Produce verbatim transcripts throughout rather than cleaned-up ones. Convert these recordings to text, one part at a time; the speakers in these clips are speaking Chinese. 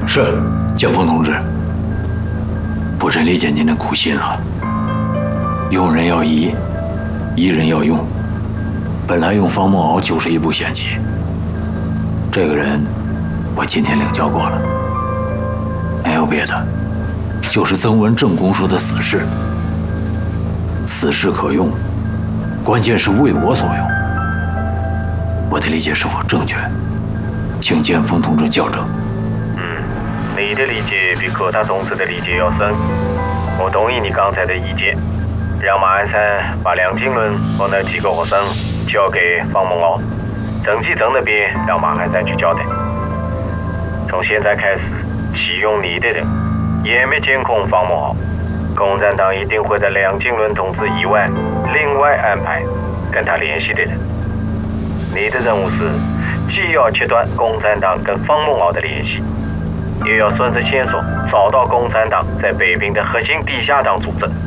是，建峰同志，不真理解您的苦心了。用人要疑，疑人要用。本来用方梦敖就是一步险棋。这个人，我今天领教过了，没有别的，就是曾文正公说的死士。死士可用，关键是为我所用。我的理解是否正确？请建峰同志校正。 嗯，你的理解比柯大同志的理解要深。我同意你刚才的意见，让马鞍山把梁经纶和那几个学生交给方梦敖，郑继正那边让马鞍山去交代。从现在开始，启用你的人，严密监控方梦敖。共产党一定会在梁经纶同志以外，另外安排跟他联系的人。你的任务是，既要切断共产党跟方梦敖的联系，也要顺着线索找到共产党在北平的核心地下党组织。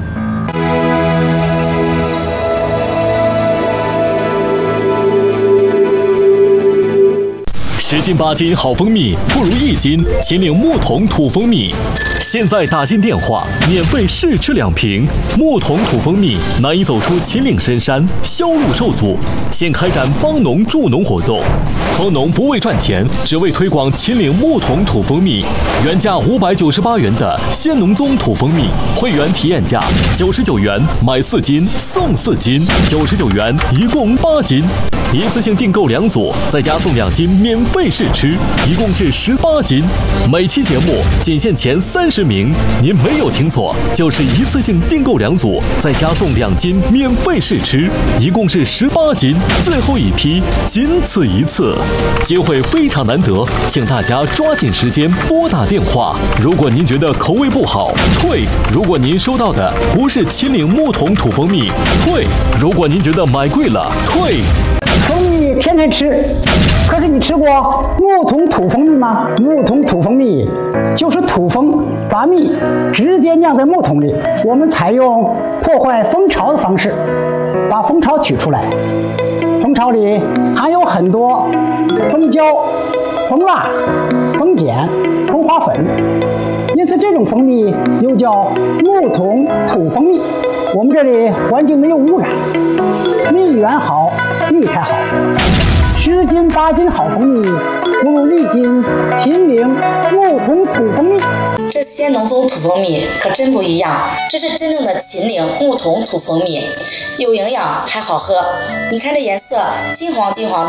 十斤八斤好蜂蜜，不如一斤秦岭木桶土蜂蜜。现在打进电话，免费试吃两瓶木桶土蜂蜜，难以走出秦岭深山，销路受阻。现开展帮农助农活动，帮农不为赚钱，只为推广秦岭木桶土蜂蜜。原价五百九十八元的鲜农宗土蜂蜜，会员体验价九十九元，买四斤送四斤，九十九元一共八斤。一次性订购两组，再加送两斤免费试吃，一共是十八斤。每期节目仅限前三十名，您没有听错，就是一次性订购两组，再加送两斤免费试吃，一共是十八斤。最后一批仅此一次，机会非常难得，请大家抓紧时间拨打电话。如果您觉得口味不好，退；如果您收到的不是秦岭木桶土蜂蜜，退；如果您觉得买贵了，退。 蜂蜜天天吃，可是你吃过木桶土蜂蜜吗？木桶土蜂蜜就是土蜂把蜜直接酿在木桶里，我们采用破坏蜂巢的方式，把蜂巢取出来。蜂巢里含有很多蜂胶、蜂蜡、蜂碱、蜂花粉，因此这种蜂蜜又叫木桶土蜂蜜。我们这里环境没有污染，蜜源好，蜜才好。十斤八斤好蜂蜜，不如一斤秦岭木桶土蜂蜜。 这鲜农宗土蜂蜜可真不一样，这是真正的秦岭木桶土蜂蜜，有营养还好喝。你看这颜色，金黄金黄的。